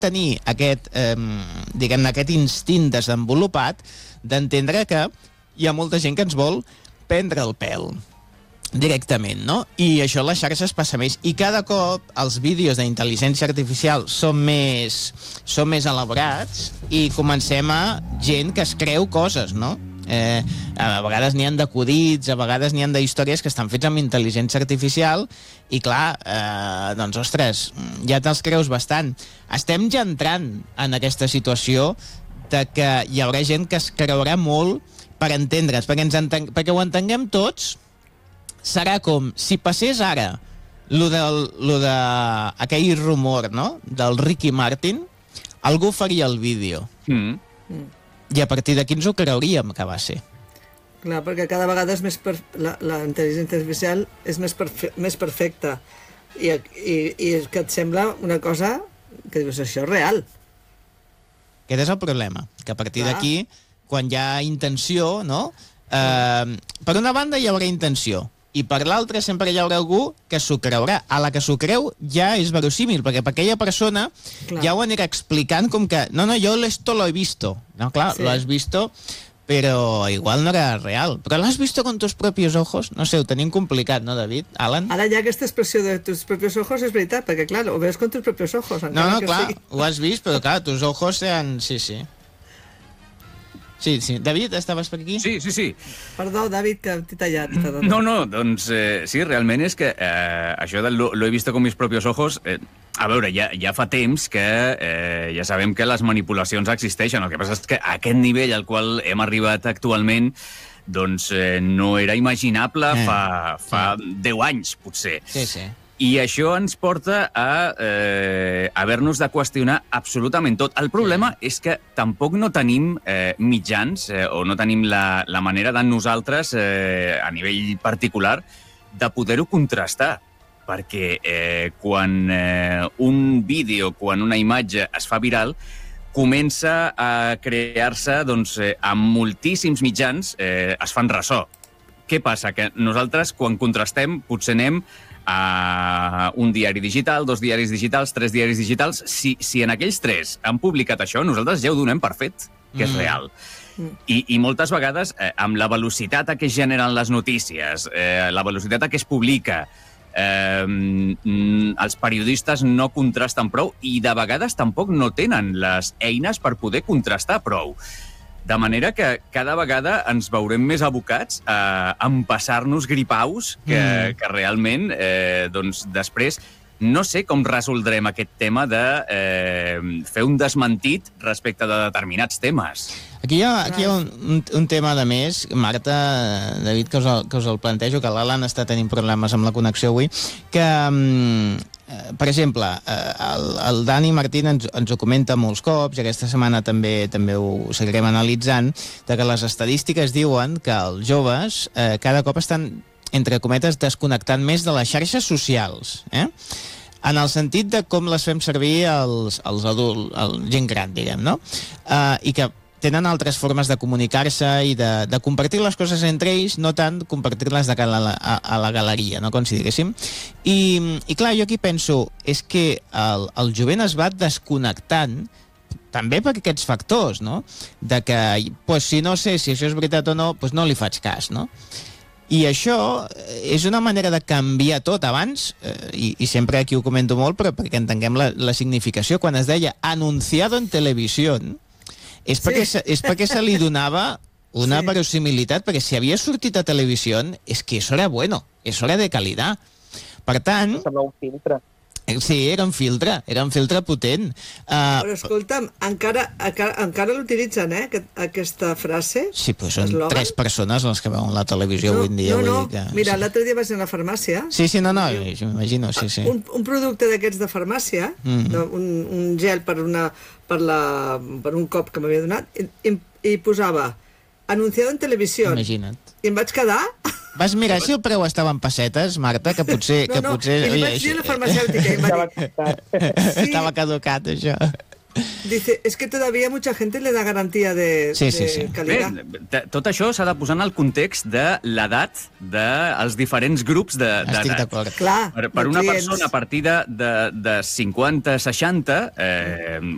tenir aquest, diguem-ne, aquest instint desenvolupat d'entendre que hi ha molta gent que ens vol prendre el pèl directament, no? I això a les xarxes passa més. I cada cop els vídeos d'intel·ligència artificial són més elaborats i comencem a gent que es creu coses, no? A vegades n'hi ha d'acudits, a vegades n'hi ha d'històries que estan fets amb intel·ligència artificial i clar, doncs ostres, ja te'ls creus bastant. Estem ja entrant en aquesta situació de que hi haurà gent que es creurà molt per entendre's, perquè ho entenguem tots. Serà com si passés ara aquell rumor, no?, del Ricky Martin, algú faria el vídeo. I a partir d'aquí ens ho creuríem que va ser. Clar, perquè cada vegada és la intel·ligència artificial és més perfecta i que et sembla una cosa que dius, això és real. Aquest és el problema, que a partir d'aquí, quan hi ha intenció, no?, per una banda hi haurà intenció, i per l'altra sempre hi haurà algú que s'ho creurà. A la que s'ho creu ja és verosímil, perquè per aquella persona ja ho anirà explicant com que no, jo esto lo he visto. No, clar, lo has visto, però igual no era real. Però l'has visto con tus propios ojos? No sé, ho tenim complicat, no, David? Alan? Ara ja aquesta expressió de tus propios ojos és veritat, perquè clar, ho veus con tus propios ojos. No, clar, ho has vist, però clar, tus ojos seran... Sí. Sí. David, estaves per aquí? Sí. Perdó, David, que t'he tallat. No, doncs sí, realment és que això de lo he visto con mis propios ojos... A veure, ja fa temps que ja sabem que les manipulacions existeixen. El que passa és que aquest nivell al qual hem arribat actualment doncs no era imaginable fa 10 anys, potser. Sí. I això ens porta a haver-nos de qüestionar absolutament tot. El problema és que tampoc no tenim mitjans o no tenim la manera de nosaltres, a nivell particular, de poder-ho contrastar. Perquè quan un vídeo, quan una imatge es fa viral, comença a crear-se, doncs, amb moltíssims mitjans es fan ressò. Què passa? Que nosaltres, quan contrastem, potser anem a un diari digital, 2 diaris digitals, 3 diaris digitals. Si en aquells 3 han publicat això, nosaltres ja ho donem per fet, que és real. I moltes vegades, amb la velocitat a què es generen les notícies, la velocitat a què es publica, els periodistes no contrasten prou i de vegades tampoc no tenen les eines per poder contrastar prou. De manera que cada vegada ens veurem més abocats a empassar-nos gripaus que realment, doncs, després no sé com resoldrem aquest tema de fer un desmentit respecte de determinats temes. Aquí hi ha un tema de més, Marta, David, que us el plantejo, que l'Alan està tenint problemes amb la connexió avui, que, per exemple, el Dani Martín ens ho comenta molts cops, i aquesta setmana també ho seguirem analitzant, que les estadístiques diuen que els joves cada cop estan, entre cometes, desconnectant més de les xarxes socials, en el sentit de com les fem servir els adults, gent gran, diguem, no? I que tenen altres formes de comunicar-se i de compartir les coses entre ells, no tant compartir-les de cara a la galeria, no? Com si diguéssim. I clar, jo aquí penso, és que el jovent es va desconnectant també per aquests factors, no? De que, pues, si no sé si això és veritat o no, pues no li faig cas, no? I això és una manera de canviar tot. Abans, i sempre aquí ho comento molt, però perquè entenguem la significació, quan es deia anunciado en televisió, és perquè se li donava una verosimilitat, perquè si havia sortit a televisió és que eso era bueno, eso era de calidad. Per tant... Sembla un filtre. Sí, era un filtre potent. Però escolta'm, encara l'utilitzen, aquesta frase? Sí, però són 3 persones les que veuen la televisió avui en dia. No, mira, l'altre dia vaig anar a la farmàcia. Sí, m'imagino, sí. Un producte d'aquests de farmàcia, un gel per un cop que m'havia donat, i posava anunciado en televisió. Imagina't. I em vaig quedar... Vas mirar si el preu estava en pessetes, Marta, que potser... No, i li vaig dir a la farmacèutica i em va dir... Estava caducat, això. Dice, es que todavía mucha gente le da garantía de calidad. Bé, tot això s'ha de posar en el context de l'edat dels diferents grups d'edat. Estic d'acord. Clar, per una persona a partir de 50, 60,